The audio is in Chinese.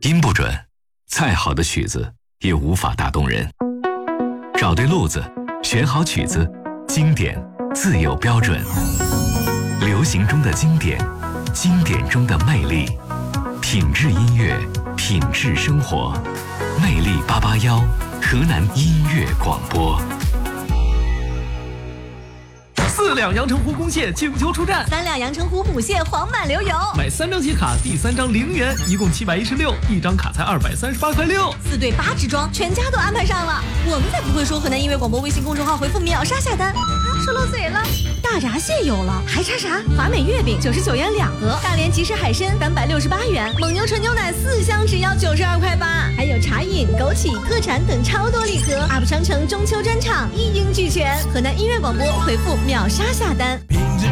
音不准，再好的曲子也无法打动人。找对路子，选好曲子，经典自有标准。流行中的经典，经典中的魅力，品质音乐，品质生活。魅力881，河南音乐广播。 4两阳澄湖公蟹请求出战 ，3两阳澄湖母蟹黄满流油， 买3张蟹卡，第3张0元，一共716，一张卡才238块6。 4对8支装，全家都安排上了。我们才不会说河南音乐广播微信公众号回复秒杀下单啊，说漏嘴了。大闸蟹有了，还差啥？华美月饼99元2盒，大连即食海参368元，蒙牛纯牛奶4箱只要92块8，还有茶饮、枸杞、特产等超多礼盒。UP商城中秋专场一应俱全，河南音乐广播回复秒杀下单。